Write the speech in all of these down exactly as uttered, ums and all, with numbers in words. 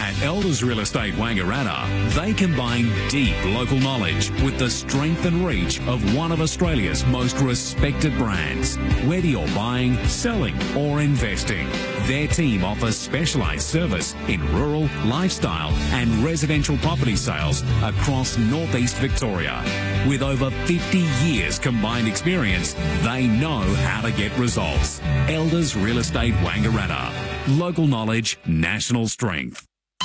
At Elders Real Estate Wangaratta, they combine deep local knowledge with the strength and reach of one of Australia's most respected brands. Whether you're buying, selling or investing, their team offers specialised service in rural, lifestyle and residential property sales across northeast Victoria. With over fifty years combined experience, they know how to get results. Elders Real Estate Wangaratta. Local knowledge, national strength.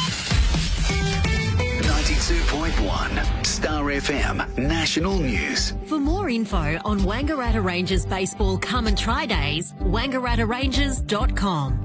ninety-two point one Star F M National News. For more info on Wangaratta Rangers Baseball Come and Try Days, wangaratta rangers dot com.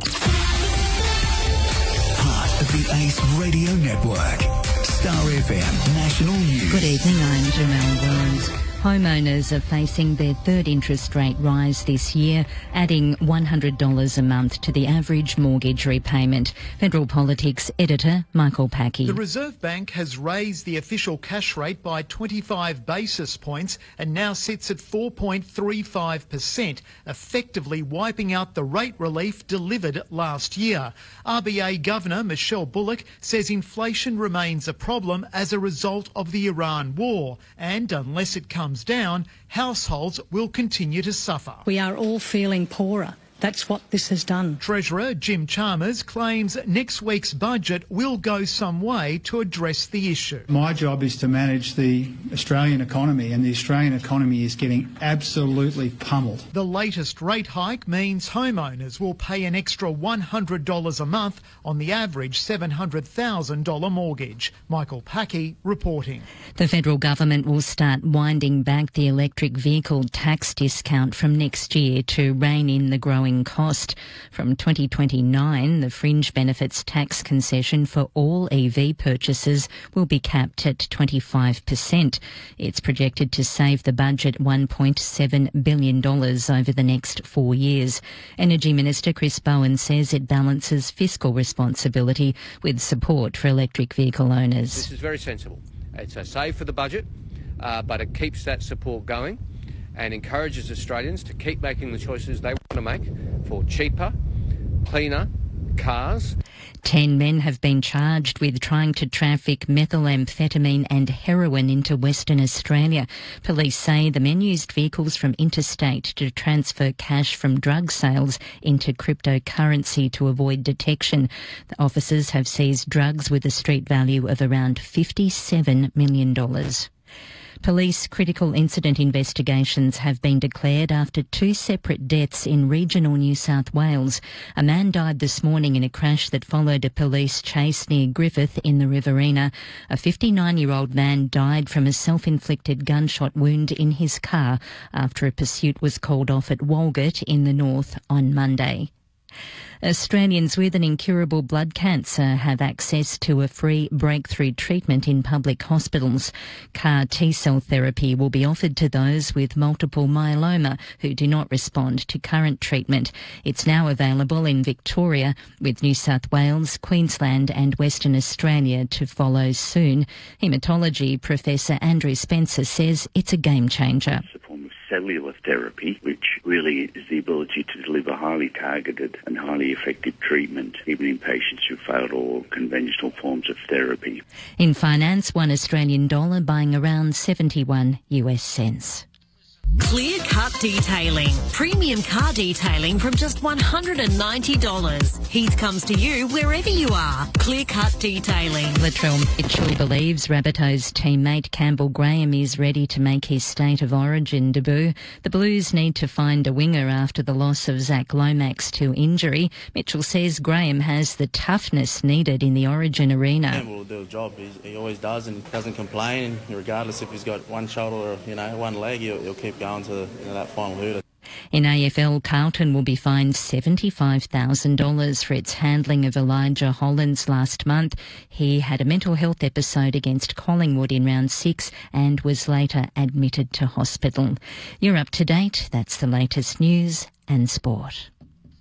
Part of the Ace Radio Network. Star F M National News. Good evening, I'm Janelle Burns. Homeowners are facing their third interest rate rise this year, adding one hundred dollars a month to the average mortgage repayment. Federal Politics editor Michael Packey. The Reserve Bank has raised the official cash rate by twenty-five basis points and now sits at four point three five percent, effectively wiping out the rate relief delivered last year. R B A Governor Michelle Bullock says inflation remains a problem as a result of the Iran war, and unless it comes down, households will continue to suffer. We are all feeling poorer. That's what this has done. Treasurer Jim Chalmers claims next week's budget will go some way to address the issue. My job is to manage the Australian economy, and the Australian economy is getting absolutely pummeled. The latest rate hike means homeowners will pay an extra one hundred dollars a month on the average seven hundred thousand dollars mortgage. Michael Packey reporting. The federal government will start winding back the electric vehicle tax discount from next year to rein in the growing cost. From twenty twenty-nine, the fringe benefits tax concession for all E V purchases will be capped at twenty-five percent. It's projected to save the budget one point seven billion dollars over the next four years. Energy Minister Chris Bowen says it balances fiscal responsibility with support for electric vehicle owners. This is very sensible. It's a save for the budget, uh, but it keeps that support going and encourages Australians to keep making the choices they want to make for cheaper, cleaner cars. Ten men have been charged with trying to traffic methamphetamine and heroin into Western Australia. Police say the men used vehicles from interstate to transfer cash from drug sales into cryptocurrency to avoid detection. The officers have seized drugs with a street value of around fifty-seven million dollars. Police critical incident investigations have been declared after two separate deaths in regional New South Wales. A man died this morning in a crash that followed a police chase near Griffith in the Riverina. A fifty-nine-year-old man died from a self-inflicted gunshot wound in his car after a pursuit was called off at Walgett in the north on Monday. Australians with an incurable blood cancer have access to a free breakthrough treatment in public hospitals. C A R T-cell therapy will be offered to those with multiple myeloma who do not respond to current treatment. It's now available in Victoria, with New South Wales, Queensland and Western Australia to follow soon. Haematology Professor Andrew Spencer says it's a game changer. Cellular therapy, which really is the ability to deliver highly targeted and highly effective treatment, even in patients who failed all conventional forms of therapy. In finance, one Australian dollar buying around seventy-one US cents. Clear Cut Detailing. Premium car detailing from just one hundred ninety dollars. Heath comes to you wherever you are. Clear Cut Detailing. Latrell Mitchell believes Rabbitohs teammate Campbell Graham is ready to make his State of Origin debut. The Blues need to find a winger after the loss of Zach Lomax to injury. Mitchell says Graham has the toughness needed in the Origin arena. Campbell will do a job. He's, he always does and doesn't complain. And regardless if he's got one shoulder or, you know, one leg, he'll, he'll keep going to you know, that final hurdle. In A F L, Carlton will be fined seventy-five thousand dollars for its handling of Elijah Hollands last month. He had a mental health episode against Collingwood in round six and was later admitted to hospital. You're up to date. That's the latest news and sport.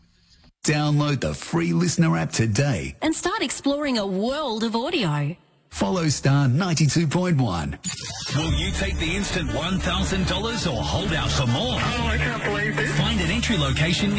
Download the free Listener app today And start exploring a world of audio. Follow Star ninety-two point one. Will you take the instant one thousand dollars or hold out for more? Oh, I can't believe it. Find an entry location